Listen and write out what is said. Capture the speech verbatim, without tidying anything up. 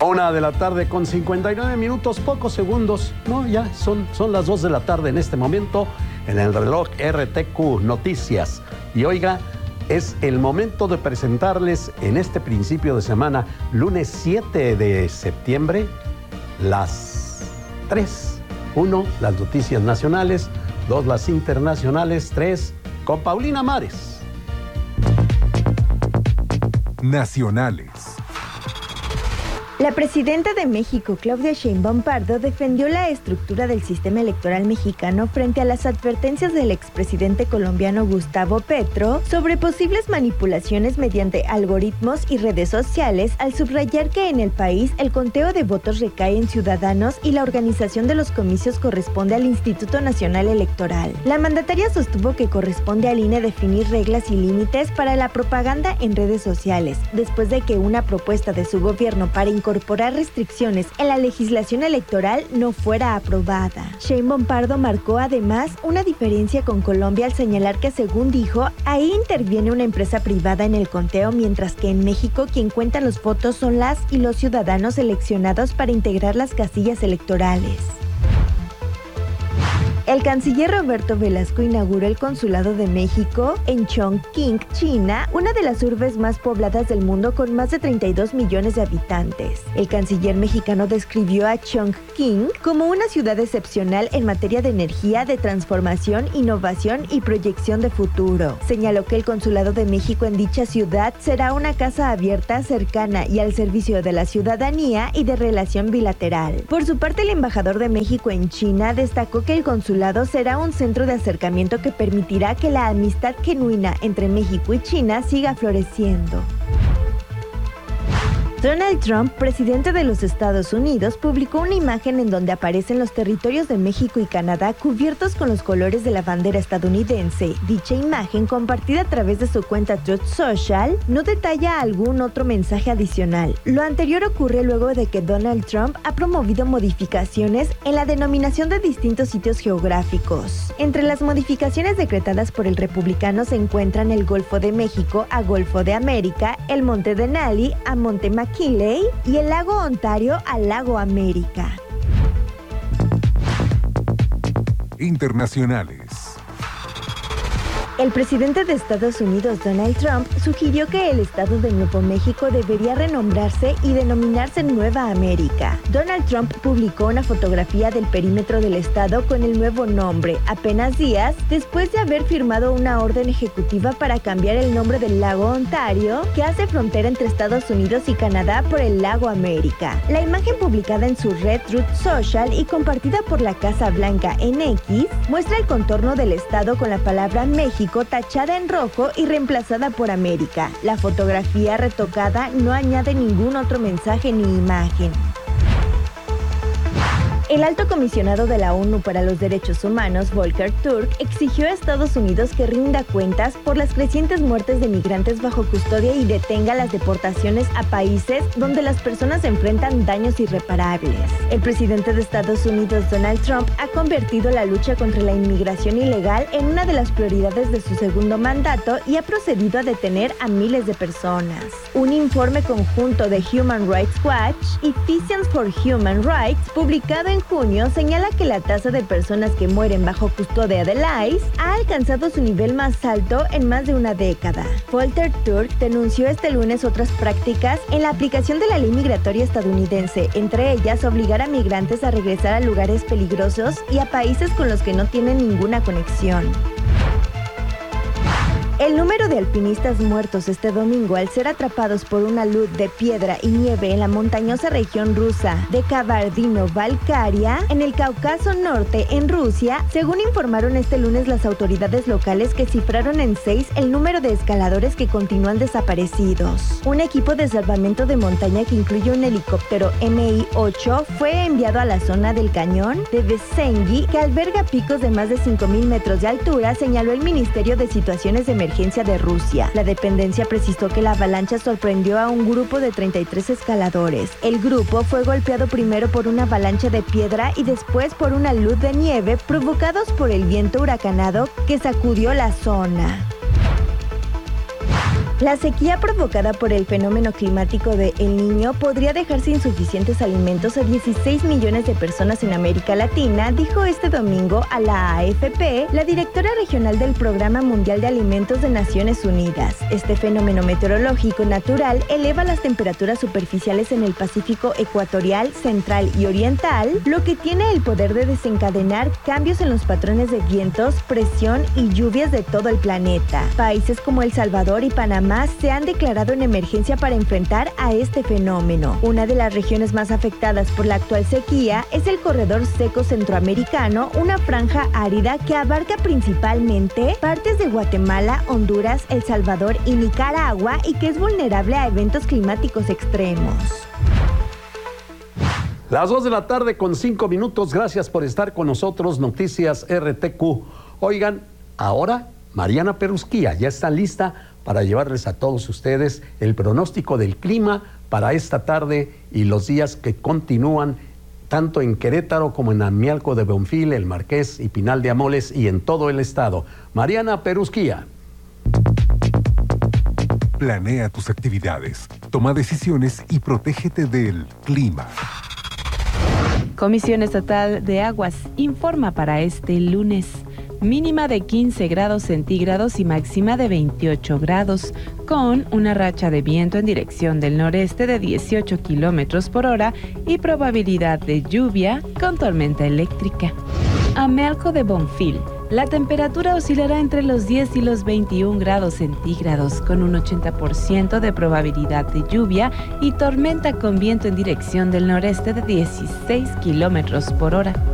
Una de la tarde con cincuenta y nueve minutos, pocos segundos, no, ya son, son las dos de la tarde en este momento en el reloj R T Q Noticias. Y oiga, es el momento de presentarles en este principio de semana, lunes siete de septiembre, las tres. Uno, las noticias nacionales. Dos, las internacionales. Tres, con Paulina Mares. Nacionales. La presidenta de México, Claudia Sheinbaum Pardo, defendió la estructura del sistema electoral mexicano frente a las advertencias del expresidente colombiano Gustavo Petro sobre posibles manipulaciones mediante algoritmos y redes sociales, al subrayar que en el país el conteo de votos recae en ciudadanos y la organización de los comicios corresponde al Instituto Nacional Electoral. La mandataria sostuvo que corresponde al I N E definir reglas y límites para la propaganda en redes sociales, después de que una propuesta de su gobierno para incorporar restricciones en la legislación electoral no fuera aprobada. Sheinbaum Pardo marcó además una diferencia con Colombia al señalar que, según dijo, ahí interviene una empresa privada en el conteo, mientras que en México quien cuenta los votos son las y los ciudadanos seleccionados para integrar las casillas electorales. El canciller Roberto Velasco inauguró el Consulado de México en Chongqing, China, una de las urbes más pobladas del mundo con más de treinta y dos millones de habitantes. El canciller mexicano describió a Chongqing como una ciudad excepcional en materia de energía, de transformación, innovación y proyección de futuro. Señaló que el Consulado de México en dicha ciudad será una casa abierta, cercana y al servicio de la ciudadanía y de relación bilateral. Por su parte, el embajador de México en China destacó que el consulado será un centro de acercamiento que permitirá que la amistad genuina entre México y China siga floreciendo. Donald Trump, presidente de los Estados Unidos, publicó una imagen en donde aparecen los territorios de México y Canadá cubiertos con los colores de la bandera estadounidense. Dicha imagen, compartida a través de su cuenta Truth Social, no detalla algún otro mensaje adicional. Lo anterior ocurre luego de que Donald Trump ha promovido modificaciones en la denominación de distintos sitios geográficos. Entre las modificaciones decretadas por el republicano se encuentran el Golfo de México a Golfo de América, el Monte Denali a Monte McKinley y el lago Ontario al lago América. Internacionales. El presidente de Estados Unidos, Donald Trump, sugirió que el estado de Nuevo México debería renombrarse y denominarse Nueva América. Donald Trump publicó una fotografía del perímetro del estado con el nuevo nombre, apenas días después de haber firmado una orden ejecutiva para cambiar el nombre del lago Ontario, que hace frontera entre Estados Unidos y Canadá por el lago América. La imagen, publicada en su red Truth Social y compartida por la Casa Blanca en X, muestra el contorno del estado con la palabra México tachada en rojo y reemplazada por América. La fotografía retocada no añade ningún otro mensaje ni imagen. El alto comisionado de la ONU para los Derechos Humanos, Volker Turk, exigió a Estados Unidos que rinda cuentas por las crecientes muertes de migrantes bajo custodia y detenga las deportaciones a países donde las personas enfrentan daños irreparables. El presidente de Estados Unidos, Donald Trump, ha convertido la lucha contra la inmigración ilegal en una de las prioridades de su segundo mandato y ha procedido a detener a miles de personas. Un informe conjunto de Human Rights Watch y Physicians for Human Rights, publicado en junio, señala que la tasa de personas que mueren bajo custodia del I C E ha alcanzado su nivel más alto en más de una década. Volker Turk denunció este lunes otras prácticas en la aplicación de la ley migratoria estadounidense, entre ellas obligar a migrantes a regresar a lugares peligrosos y a países con los que no tienen ninguna conexión. El número de alpinistas muertos este domingo al ser atrapados por una luz de piedra y nieve en la montañosa región rusa de Kabardino-Balkaria, en el Cáucaso Norte, en Rusia, según informaron este lunes las autoridades locales, que cifraron en seis el número de escaladores que continúan desaparecidos. Un equipo de salvamento de montaña que incluye un helicóptero M I ocho fue enviado a la zona del cañón de Vesengi, que alberga picos de más de cinco mil metros de altura, señaló el Ministerio de Situaciones de Emergencia de Rusia. La dependencia precisó que la avalancha sorprendió a un grupo de treinta y tres escaladores. El grupo fue golpeado primero por una avalancha de piedra y después por una luz de nieve provocados por el viento huracanado que sacudió la zona. La sequía provocada por el fenómeno climático de El Niño podría dejar sin suficientes alimentos a dieciséis millones de personas en América Latina, dijo este domingo a la A F P la directora regional del Programa Mundial de Alimentos de Naciones Unidas. Este fenómeno meteorológico natural eleva las temperaturas superficiales en el Pacífico ecuatorial, central y oriental, lo que tiene el poder de desencadenar cambios en los patrones de vientos, presión y lluvias de todo el planeta. Países como El Salvador y Panamá se han declarado en emergencia para enfrentar a este fenómeno. Una de las regiones más afectadas por la actual sequía es el corredor seco centroamericano, una franja árida que abarca principalmente partes de Guatemala, Honduras, El Salvador y Nicaragua y que es vulnerable a eventos climáticos extremos. Las dos de la tarde con cinco minutos. Gracias por estar con nosotros. Noticias R T Q. Oigan, ahora Mariana Perusquía ya está lista para llevarles a todos ustedes el pronóstico del clima para esta tarde y los días que continúan tanto en Querétaro como en Amialco de Bonfil, El Marqués y Pinal de Amoles y en todo el estado. Mariana Perusquía. Planea tus actividades, toma decisiones y protégete del clima. Comisión Estatal de Aguas informa para este lunes. Mínima de quince grados centígrados y máxima de veintiocho grados, con una racha de viento en dirección del noreste de dieciocho kilómetros por hora y probabilidad de lluvia con tormenta eléctrica. Amealco de Bonfil. La temperatura oscilará entre los diez y los veintiún grados centígrados, con un ochenta por ciento de probabilidad de lluvia y tormenta con viento en dirección del noreste de dieciséis kilómetros por hora.